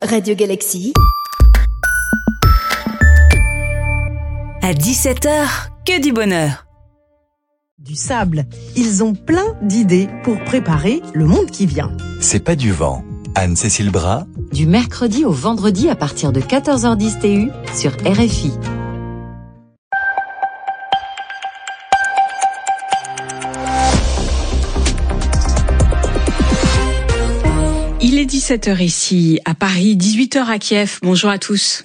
Radio Galaxy. À 17h, que du bonheur. Du sable. Ils ont plein d'idées pour préparer le monde qui vient. C'est pas du vent. Anne-Cécile Bras. Du mercredi au vendredi à partir de 14h10 TU sur RFI. Il est 17h ici, à Paris, 18h à Kiev. Bonjour à tous.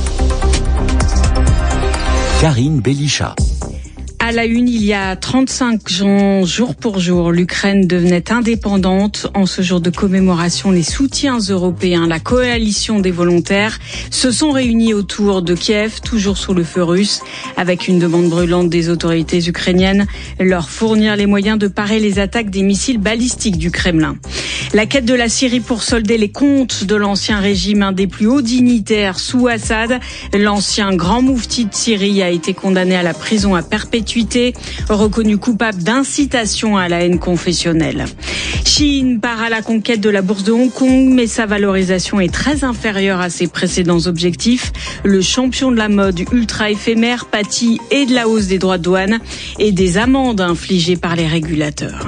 Karine Bélichat. À la une, il y a 35 ans, jour pour jour, l'Ukraine devenait indépendante. En ce jour de commémoration, les soutiens européens, la coalition des volontaires, se sont réunis autour de Kiev, toujours sous le feu russe, avec une demande brûlante des autorités ukrainiennes, leur fournir les moyens de parer les attaques des missiles balistiques du Kremlin. La quête de la Syrie pour solder les comptes de l'ancien régime, un des plus hauts dignitaires sous Assad. L'ancien grand moufti de Syrie a été condamné à la prison à perpétuité, reconnu coupable d'incitation à la haine confessionnelle. Chine part à la conquête de la bourse de Hong Kong, mais sa valorisation est très inférieure à ses précédents objectifs. Le champion de la mode ultra éphémère pâtit et de la hausse des droits de douane et des amendes infligées par les régulateurs.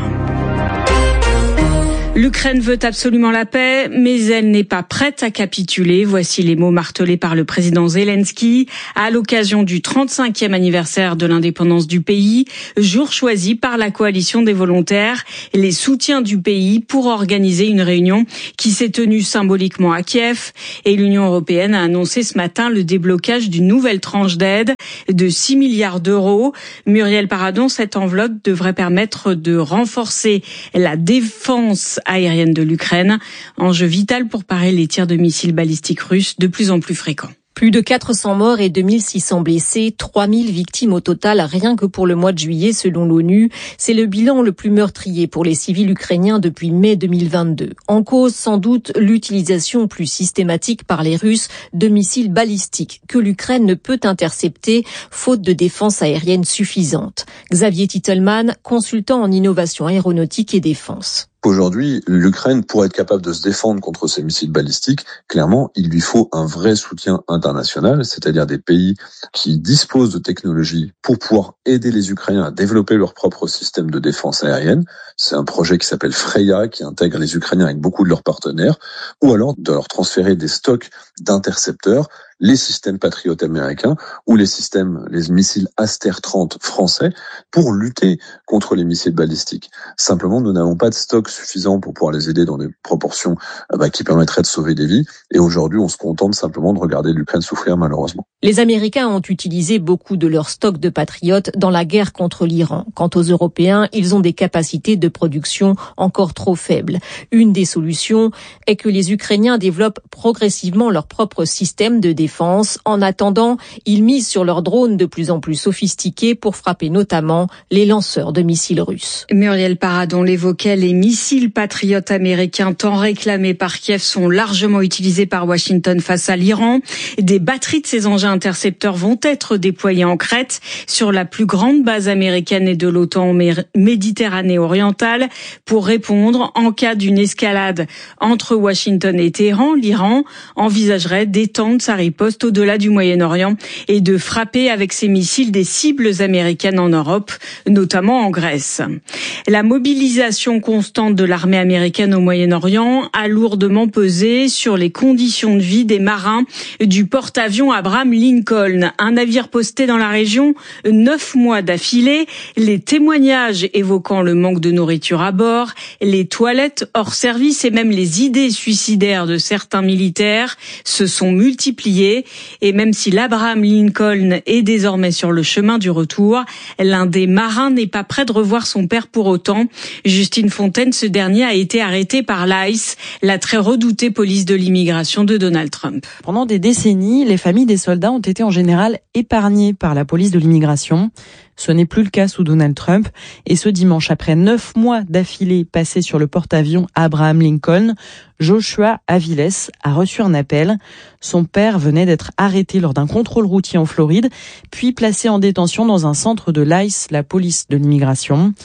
L'Ukraine veut absolument la paix, mais elle n'est pas prête à capituler. Voici les mots martelés par le président Zelensky à l'occasion du 35e anniversaire de l'indépendance du pays, jour choisi par la coalition des volontaires, les soutiens du pays pour organiser une réunion qui s'est tenue symboliquement à Kiev. Et l'Union européenne a annoncé ce matin le déblocage d'une nouvelle tranche d'aide de 6 milliards d'euros. Muriel Paradon, cette enveloppe devrait permettre de renforcer la défense aérienne de l'Ukraine, enjeu vital pour parer les tirs de missiles balistiques russes de plus en plus fréquents. Plus de 400 morts et 2600 blessés, 3000 victimes au total rien que pour le mois de juillet selon l'ONU. C'est le bilan le plus meurtrier pour les civils ukrainiens depuis mai 2022. En cause, sans doute, l'utilisation plus systématique par les Russes de missiles balistiques que l'Ukraine ne peut intercepter, faute de défense aérienne suffisante. Xavier Titelman, consultant en innovation aéronautique et défense. Aujourd'hui, l'Ukraine, pour être capable de se défendre contre ces missiles balistiques, clairement, il lui faut un vrai soutien international, c'est-à-dire des pays qui disposent de technologies pour pouvoir aider les Ukrainiens à développer leur propre système de défense aérienne. C'est un projet qui s'appelle Freya, qui intègre les Ukrainiens avec beaucoup de leurs partenaires, ou alors de leur transférer des stocks d'intercepteurs, les systèmes Patriot américains ou les missiles Aster 30 français pour lutter contre les missiles balistiques. Simplement, nous n'avons pas de stock suffisant pour pouvoir les aider dans des proportions qui permettraient de sauver des vies. Et aujourd'hui, on se contente simplement de regarder l'Ukraine souffrir, malheureusement. Les Américains ont utilisé beaucoup de leurs stocks de Patriot dans la guerre contre l'Iran. Quant aux Européens, ils ont des capacités de production encore trop faibles. Une des solutions est que les Ukrainiens développent progressivement leur propre système de défense. En attendant, ils misent sur leurs drones de plus en plus sophistiqués pour frapper notamment les lanceurs de missiles russes. Muriel Paradon l'évoquait, les missiles patriotes américains tant réclamés par Kiev sont largement utilisés par Washington face à l'Iran. Des batteries de ces engins intercepteurs vont être déployées en Crète, sur la plus grande base américaine et de l'OTAN en Méditerranée orientale, pour répondre en cas d'une escalade entre Washington et Téhéran. L'Iran envisagerait d'étendre sa riposte au-delà du Moyen-Orient et de frapper avec ces missiles des cibles américaines en Europe, notamment en Grèce. La mobilisation constante de l'armée américaine au Moyen-Orient a lourdement pesé sur les conditions de vie des marins du porte-avions Abraham Lincoln, un navire posté dans la région 9 mois d'affilée. Les témoignages évoquant le manque de nourriture à bord, les toilettes hors service et même les idées suicidaires de certains militaires se sont multipliées. Et même si l'Abraham Lincoln est désormais sur le chemin du retour, l'un des marins n'est pas prêt de revoir son père pour autant. Justine Fontaine, ce dernier a été arrêté par l'ICE, la très redoutée police de l'immigration de Donald Trump. Pendant des décennies, les familles des soldats ont été en général épargnées par la police de l'immigration. Ce n'est plus le cas sous Donald Trump. Et ce dimanche, après 9 mois d'affilée passés sur le porte-avions Abraham Lincoln, Joshua Aviles a reçu un appel. Son père venait d'être arrêté lors d'un contrôle routier en Floride, puis placé en détention dans un centre de l'ICE, la police de l'immigration.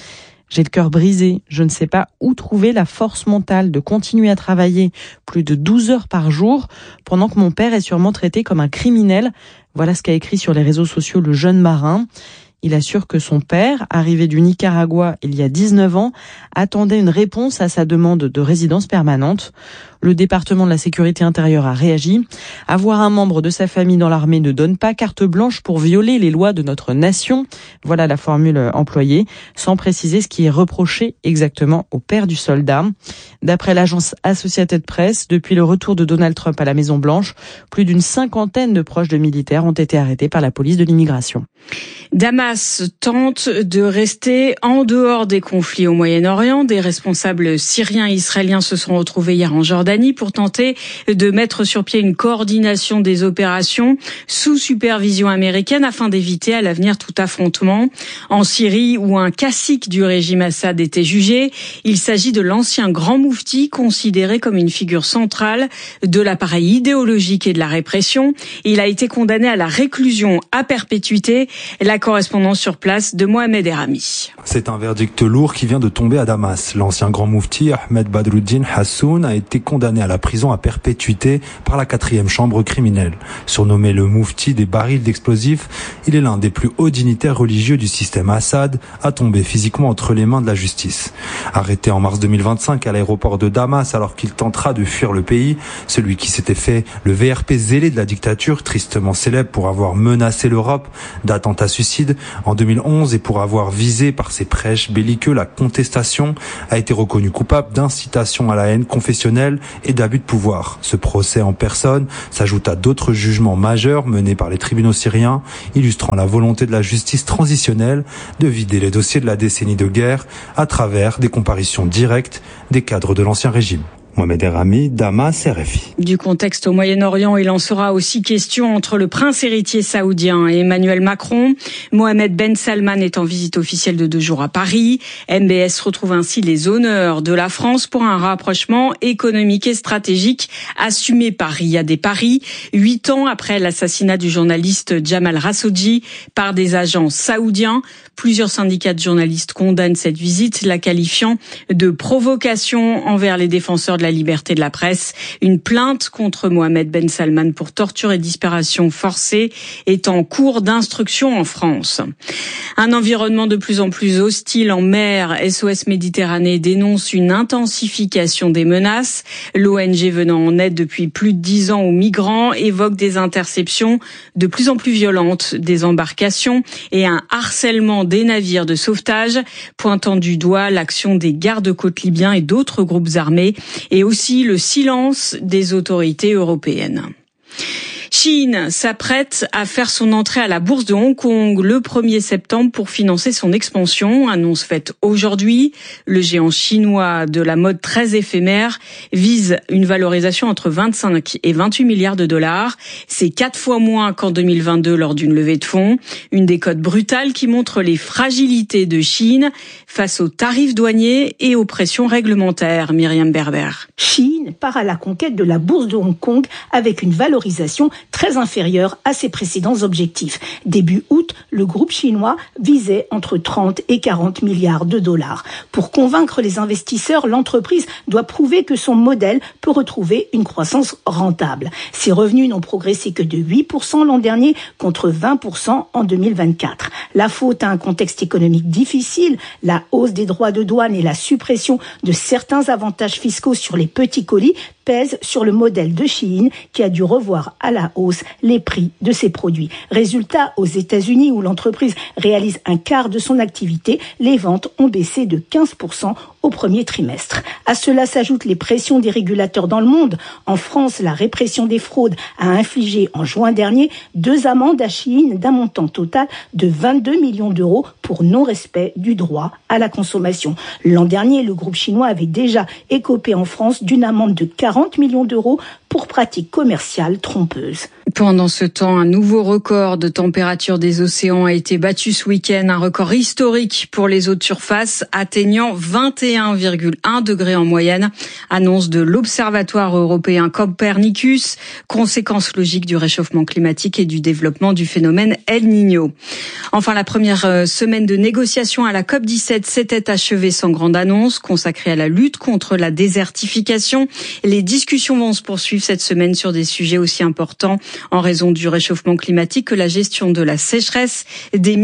J'ai le cœur brisé. Je ne sais pas où trouver la force mentale de continuer à travailler plus de 12 heures par jour pendant que mon père est sûrement traité comme un criminel. Voilà ce qu'a écrit sur les réseaux sociaux le jeune marin. Il assure que son père, arrivé du Nicaragua il y a 19 ans, attendait une réponse à sa demande de résidence permanente. Le département de la sécurité intérieure a réagi. Avoir un membre de sa famille dans l'armée ne donne pas carte blanche pour violer les lois de notre nation. Voilà la formule employée, sans préciser ce qui est reproché exactement au père du soldat. D'après l'agence Associated Press, depuis le retour de Donald Trump à la Maison-Blanche, plus d'une 50aine de proches de militaires ont été arrêtés par la police de l'immigration. Damas tente de rester en dehors des conflits au Moyen-Orient. Des responsables syriens et israéliens se sont retrouvés hier en Jordanie pour tenter de mettre sur pied une coordination des opérations sous supervision américaine afin d'éviter à l'avenir tout affrontement. En Syrie, où un cacique du régime Assad était jugé, il s'agit de l'ancien grand moufti considéré comme une figure centrale de l'appareil idéologique et de la répression. Il a été condamné à la réclusion à perpétuité. La correspondance sur place de Mohamed Erami. C'est un verdict lourd qui vient de tomber à Damas. L'ancien grand moufti Ahmed Badruddin Hassoun a été condamné à la prison à perpétuité par la 4e chambre criminelle. Surnommé le moufti des barils d'explosifs, il est l'un des plus hauts dignitaires religieux du système Assad à tomber physiquement entre les mains de la justice. Arrêté en mars 2025 à l'aéroport de Damas alors qu'il tentera de fuir le pays, celui qui s'était fait le VRP zélé de la dictature, tristement célèbre pour avoir menacé l'Europe d'attentats suicides en 2011 et pour avoir visé par ses prêches belliqueux la contestation, a été reconnu coupable d'incitation à la haine confessionnelle et d'abus de pouvoir. Ce procès en personne s'ajoute à d'autres jugements majeurs menés par les tribunaux syriens, illustrant la volonté de la justice transitionnelle de vider les dossiers de la décennie de guerre à travers des comparutions directes des cadres de l'ancien régime. Mohamed Erami, Damas, RFI. Du contexte au Moyen-Orient, il en sera aussi question entre le prince héritier saoudien et Emmanuel Macron. Mohamed Ben Salman est en visite officielle de 2 jours à Paris. MBS retrouve ainsi les honneurs de la France pour un rapprochement économique et stratégique assumé par Riyad et Paris, 8 ans après l'assassinat du journaliste Jamal Khashoggi par des agents saoudiens. Plusieurs syndicats de journalistes condamnent cette visite, la qualifiant de provocation envers les défenseurs de la liberté de la presse. Une plainte contre Mohamed Ben Salman pour torture et disparition forcée est en cours d'instruction en France. Un environnement de plus en plus hostile en mer. SOS Méditerranée dénonce une intensification des menaces. L'ONG venant en aide depuis plus de 10 ans aux migrants évoque des interceptions de plus en plus violentes des embarcations et un harcèlement des navires de sauvetage, pointant du doigt l'action des gardes-côtes libyens et d'autres groupes armés, et aussi le silence des autorités européennes. Chine s'apprête à faire son entrée à la bourse de Hong Kong le 1er septembre pour financer son expansion. Annonce faite aujourd'hui. Le géant chinois de la mode très éphémère vise une valorisation entre 25 et 28 milliards de dollars. C'est 4 fois moins qu'en 2022 lors d'une levée de fonds. Une décote brutale qui montre les fragilités de Chine face aux tarifs douaniers et aux pressions réglementaires. Myriam Berber. Chine part à la conquête de la bourse de Hong Kong avec une valorisation très inférieure à ses précédents objectifs. Début août, le groupe chinois visait entre 30 et 40 milliards de dollars. Pour convaincre les investisseurs, l'entreprise doit prouver que son modèle peut retrouver une croissance rentable. Ses revenus n'ont progressé que de 8% l'an dernier contre 20% en 2024. La faute à un contexte économique difficile, la hausse des droits de douane et la suppression de certains avantages fiscaux sur les petits colis pèse sur le modèle de Shein qui a dû revoir à la hausse les prix de ses produits. Résultat, aux États-Unis où l'entreprise réalise un quart de son activité, les ventes ont baissé de 15% au premier trimestre. À cela s'ajoutent les pressions des régulateurs dans le monde. En France, la répression des fraudes a infligé en juin dernier 2 amendes à Shein d'un montant total de 22 millions d'euros pour non-respect du droit à la consommation. L'an dernier, le groupe chinois avait déjà écopé en France d'une amende de 40 millions d'euros pour pratiques commerciales trompeuses. Pendant ce temps, un nouveau record de température des océans a été battu ce week-end, un record historique pour les eaux de surface, atteignant 21,1 degrés en moyenne, annonce de l'Observatoire européen Copernicus, conséquence logique du réchauffement climatique et du développement du phénomène El Niño. Enfin, la première semaine de négociation à la COP17 s'était achevée sans grande annonce, consacrée à la lutte contre la désertification. Les discussions vont se poursuivre cette semaine sur des sujets aussi importants en raison du réchauffement climatique que la gestion de la sécheresse, des